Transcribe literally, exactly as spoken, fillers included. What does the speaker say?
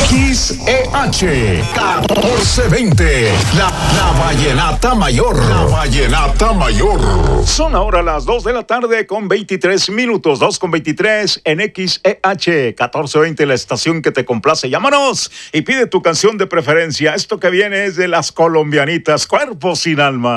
X E H catorce veinte, la, la Vallenata Mayor. La Vallenata Mayor. Son ahora las dos de la tarde con veintitrés minutos, dos con veintitrés en X E H catorce veinte, la estación que te complace. Llámanos y pide tu canción de preferencia. Esto que viene es de las colombianitas, Cuerpo sin Alma.